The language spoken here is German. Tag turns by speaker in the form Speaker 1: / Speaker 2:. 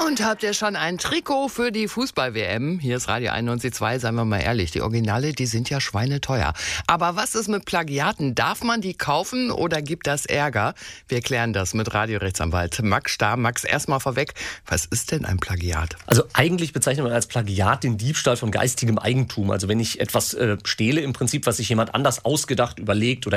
Speaker 1: Und habt ihr schon ein Trikot für die Fußball-WM? Hier ist Radio 91.2, seien wir mal ehrlich, die Originale, die sind ja schweineteuer. Aber was ist mit Plagiaten? Darf man die kaufen oder gibt das Ärger? Wir klären das mit Radiorechtsanwalt Max Stahr. Max, erstmal vorweg, was ist denn ein Plagiat?
Speaker 2: Also eigentlich bezeichnet man als Plagiat den Diebstahl von geistigem Eigentum. Also wenn ich etwas stehle im Prinzip, was sich jemand anders ausgedacht, überlegt oder